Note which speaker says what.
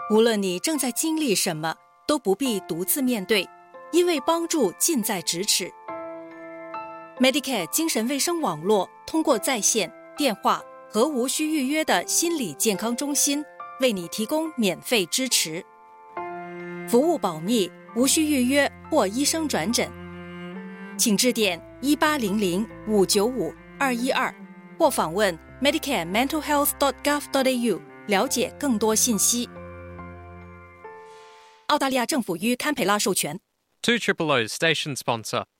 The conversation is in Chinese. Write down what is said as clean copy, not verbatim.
Speaker 1: 无论你正在经历什么，都不必独自面对，因为帮助近在咫尺。Medicare 精神卫生网络通过在线、电话和无需预约的心理健康中心，为你提供免费支持。服务保密，无需预约或医生转诊，请致电1800-595-212或访问 medicarementalhealth.gov.au 了解更多信息。澳大利亚政府于堪培拉授权。
Speaker 2: 200 Station Sponsor